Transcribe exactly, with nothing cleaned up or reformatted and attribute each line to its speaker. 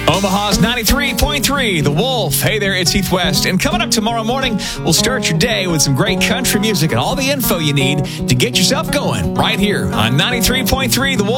Speaker 1: Omaha's ninety-three point three, The Wolf. Hey there, it's Heath West. And coming up tomorrow morning, we'll start your day with some great country music and all the info you need to get yourself going right here on ninety-three point three, The Wolf.